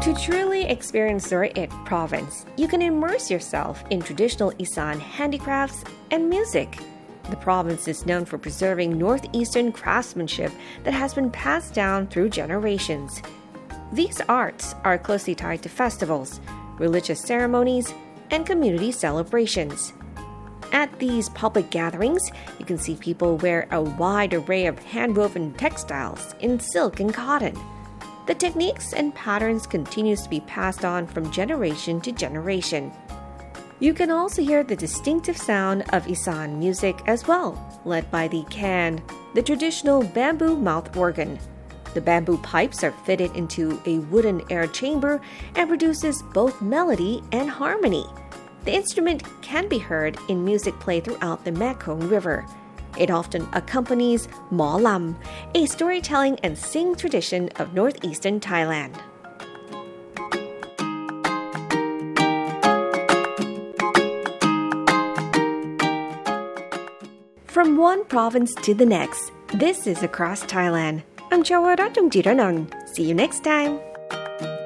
To truly experience Suraet province, you can immerse yourself in traditional Isan handicrafts and music. The province is known for preserving northeastern craftsmanship that has been passed down through generations. These arts are closely tied to festivals, religious ceremonies, and community celebrations. At these public gatherings, you can see people wear a wide array of hand-woven textiles in silk and cotton. The techniques and patterns continues to be passed on from generation to generation. You can also hear the distinctive sound of Isan music as well, led by the can, the traditional bamboo mouth organ. The bamboo pipes are fitted into a wooden air chamber and produces both melody and harmony. The instrument can be heard in music played throughout the Mekong River. It often accompanies Mo Lam, a storytelling and sing tradition of northeastern Thailand. From one province to the next, this is Across Thailand. I'm Chawarat Jongjiranong. See you next time.